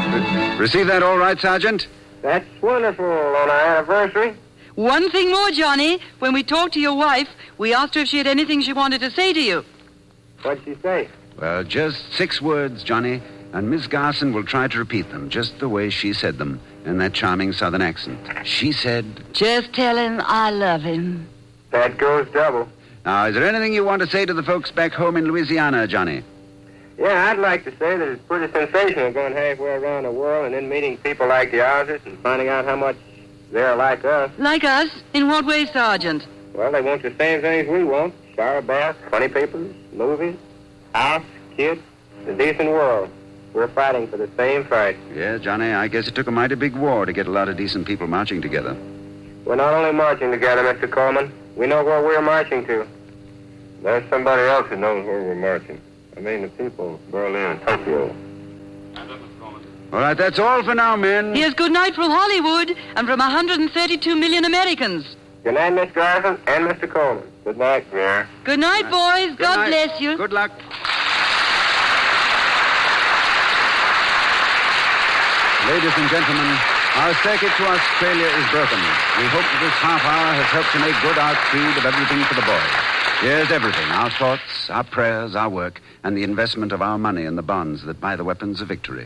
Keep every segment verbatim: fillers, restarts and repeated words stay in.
Re- receive that all right, Sergeant? That's wonderful on our anniversary. One thing more, Johnny. When we talked to your wife, we asked her if she had anything she wanted to say to you. What'd she say? Well, just six words, Johnny, and Miss Garson will try to repeat them just the way she said them in that charming southern accent. She said... Just tell him I love him. That goes double. Now, is there anything you want to say to the folks back home in Louisiana, Johnny? Yeah, I'd like to say that it's pretty sensational going halfway around the world and then meeting people like the Ozers and finding out how much they're like us. Like us? In what way, Sergeant? Well, they want the same things we want. Shower baths, funny papers, movies, house, kids, the decent world. We're fighting for the same fight. Yeah, Johnny, I guess it took a mighty big war to get a lot of decent people marching together. We're not only marching together, Mister Coleman. We know where we're marching to. There's somebody else who knows where we're marching. I mean, the people of Berlin and Tokyo. All right, that's all for now, men. Here's good night from Hollywood and from one hundred thirty-two million Americans. Good night, Miss Garson and Mister Coleman. Good night, Claire. Good night, boys. Good God night. bless you. Good luck. Ladies and gentlemen, our circuit to Australia is broken. We hope that this half hour has helped to make good our creed of everything for the boys. Here's everything, our thoughts, our prayers, our work, and the investment of our money in the bonds that buy the weapons of victory.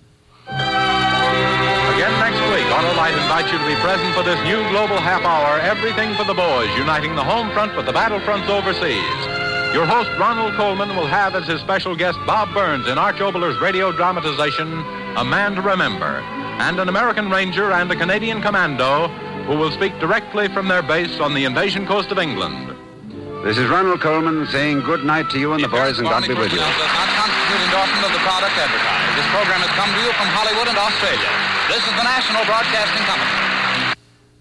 Again next week, Auto Light invites you to be present for this new global half hour, Everything for the Boys, uniting the home front with the battlefronts overseas. Your host, Ronald Coleman, will have as his special guest Bob Burns in Arch Oboler's radio dramatization, A Man to Remember, and an American Ranger and a Canadian Commando who will speak directly from their base on the invasion coast of England. This is Ronald Coleman saying good night to you and the boys, and God be with you. Does not constitute endorsement of the product advertised. This program has come to you from Hollywood and Australia. This is the National Broadcasting Company.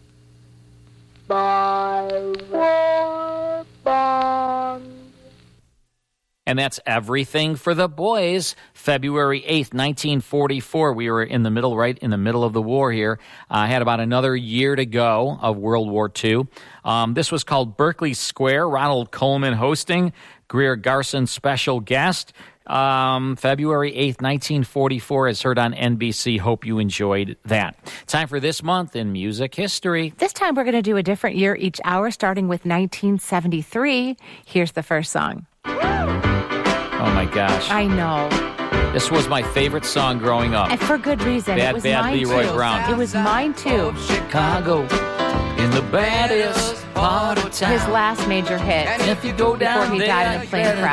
By war bond. And that's Everything for the Boys, February eighth, nineteen forty-four. We were in the middle, right in the middle of the war here. I uh, had about another year to go of World War Two. Um, this was called Berkeley Square, Ronald Coleman hosting, Greer Garson special guest. Um, February eighth, nineteen forty-four, as heard on N B C. Hope you enjoyed that. Time for this month in music history. This time we're going to do a different year each hour, starting with nineteen seventy-three. Here's the first song. Oh, my gosh. I know. This was my favorite song growing up. And for good reason. Bad, it was bad mine Leroy too. Brown. It was mine, too. Chicago, in the baddest part of town. His last major hit. And if you go down before he there, died in a plane crash.